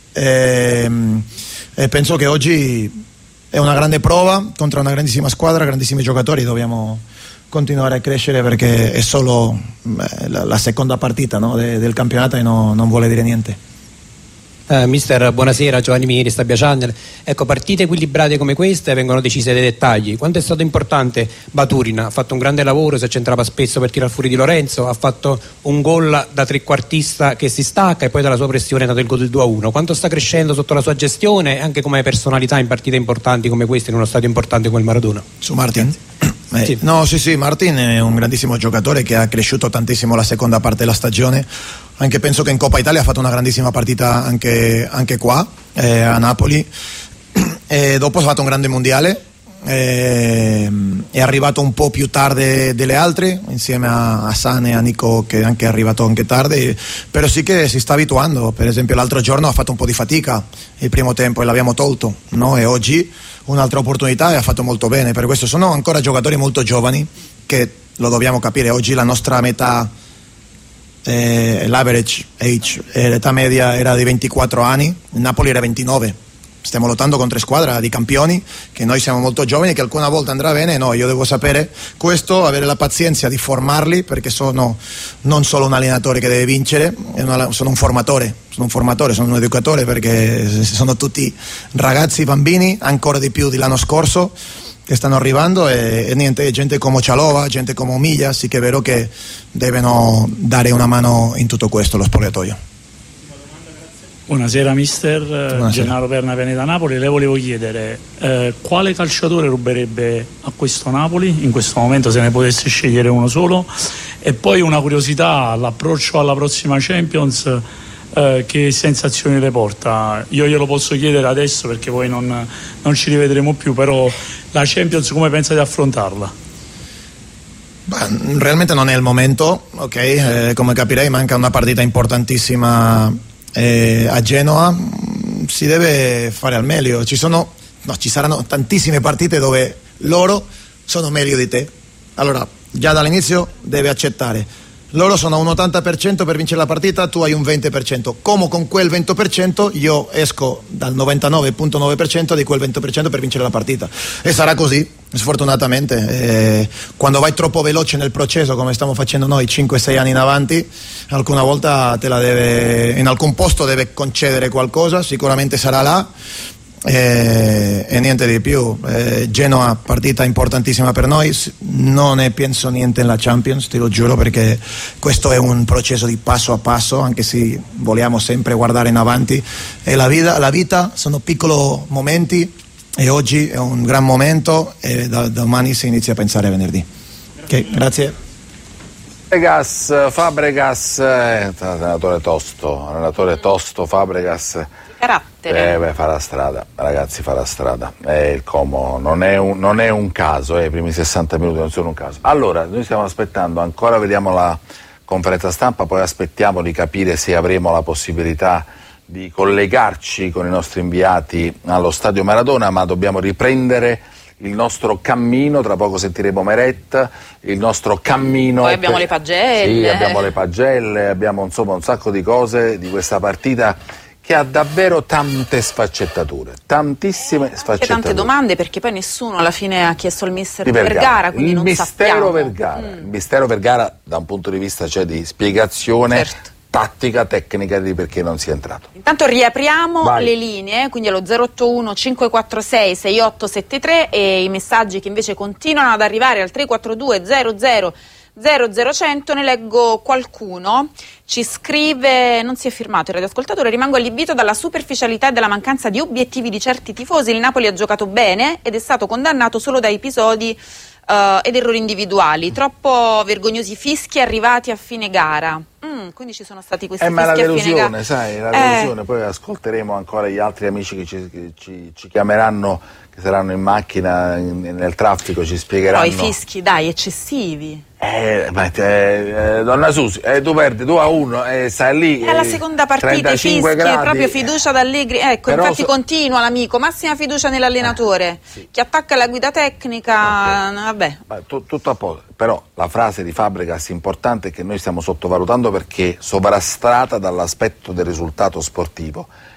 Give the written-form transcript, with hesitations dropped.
e penso che oggi è una grande prova contro una grandissima squadra, grandissimi giocatori, dobbiamo continuare a crescere perché è solo la seconda partita, no, del campionato e non vuole dire niente. Mister, buonasera, Giovanni Mieri, Stabia Channel. Ecco, partite equilibrate come queste vengono decise dai dettagli. Quanto è stato importante Baturin? Ha fatto un grande lavoro, si accentrava spesso per tirare fuori Di Lorenzo, ha fatto un gol da trequartista che si stacca e poi dalla sua pressione è dato il gol del 2-1. Quanto sta crescendo sotto la sua gestione e anche come personalità in partite importanti come queste, in uno stadio importante come il Maradona? Su Martin? Sì. No, sì, Martin è un grandissimo giocatore che ha cresciuto tantissimo la seconda parte della stagione. Anche penso che in Coppa Italia ha fatto una grandissima partita anche qua a Napoli, e dopo ha fatto un grande mondiale, è arrivato un po' più tardi delle altre insieme a San e a Nico, che anche è arrivato anche tardi, però sì che si sta abituando. Per esempio l'altro giorno ha fatto un po' di fatica il primo tempo e l'abbiamo tolto, no? E oggi un'altra opportunità e ha fatto molto bene. Per questo sono ancora giocatori molto giovani, che lo dobbiamo capire. Oggi la nostra metà, l'average age, l'età media era di 24 anni, il Napoli era 29. Stiamo lottando contro squadre di campioni, che noi siamo molto giovani, che alcuna volta andrà bene. No, io devo sapere questo, avere la pazienza di formarli, perché sono non solo un allenatore che deve vincere, sono un formatore, sono un educatore, perché sono tutti ragazzi, bambini, ancora di più dell'anno scorso, che stanno arrivando, e niente, gente come Cialova, gente come Omiglia, sì che è vero che devono dare una mano in tutto questo, lo spogliatoio. Buonasera mister, Buonasera. Gennaro Perna, Veneta Napoli. Le volevo chiedere quale calciatore ruberebbe a questo Napoli in questo momento, se ne potesse scegliere uno solo, e poi una curiosità, l'approccio alla prossima Champions, che sensazioni le porta? Io glielo posso chiedere adesso perché poi non ci rivedremo più, però la Champions come pensa di affrontarla? Realmente non è il momento, ok? Come capirei manca una partita importantissima a Genoa, si deve fare al meglio. Ci saranno tantissime partite dove loro sono meglio di te, allora già dall'inizio deve accettare. Loro sono un 80% per vincere la partita, tu hai un 20%. Come con quel 20% io esco dal 99,9% di quel 20% per vincere la partita. E sarà così, sfortunatamente. Quando vai troppo veloce nel processo, come stiamo facendo noi 5-6 anni in avanti, alcuna volta in alcun posto deve concedere qualcosa, sicuramente sarà là. E niente di più. Genoa, partita importantissima per noi, non ne penso niente nella Champions, te lo giuro, perché questo è un processo di passo a passo, anche se vogliamo sempre guardare in avanti, e la vita sono piccoli momenti, e oggi è un gran momento, e da domani si inizia a pensare a venerdì. Ok, grazie. Fabregas, allenatore tosto, Fabregas. Carattere. Farà strada, ragazzi, farà strada. Il Como non è un caso, i primi 60 minuti non sono un caso. Allora, noi stiamo aspettando, ancora vediamo la conferenza stampa, poi aspettiamo di capire se avremo la possibilità di collegarci con i nostri inviati allo stadio Maradona, ma dobbiamo riprendere il nostro cammino. Tra poco sentiremo Meret, il nostro cammino. Poi abbiamo le pagelle. Sì, abbiamo le pagelle, abbiamo insomma un sacco di cose di questa partita che ha davvero tante sfaccettature, tantissime sfaccettature. Tante domande, perché poi nessuno alla fine ha chiesto al mister Vergara, quindi non sappiamo. Il mistero Vergara da un punto di vista di spiegazione, certo, tattica, tecnica di perché non sia entrato. Intanto riapriamo le linee, quindi allo 081 546 6873, e i messaggi che invece continuano ad arrivare al 342 00 00100. Ne leggo qualcuno. Ci scrive: non si è firmato il radioascoltatore, rimango allibito dalla superficialità e dalla mancanza di obiettivi di certi tifosi. Il Napoli ha giocato bene ed è stato condannato solo da episodi ed errori individuali, troppo vergognosi fischi arrivati a fine gara. Quindi ci sono stati questi fischi a fine gara. Ma la delusione, sai, la delusione. Poi ascolteremo ancora gli altri amici che ci chiameranno, che saranno in macchina, nel traffico, ci spiegheranno. Poi i fischi, dai, eccessivi. Donna Susi, tu perdi 2-1, stai lì. È la seconda partita, i fischi, gradi. Proprio fiducia d'Allegri. Ecco, però infatti continua l'amico, massima fiducia nell'allenatore. Sì. Chi attacca la guida tecnica, vabbè. Tutto a posto. Però la frase di Fabregas importante è che noi stiamo sottovalutando, perché sovrastrata dall'aspetto del risultato sportivo.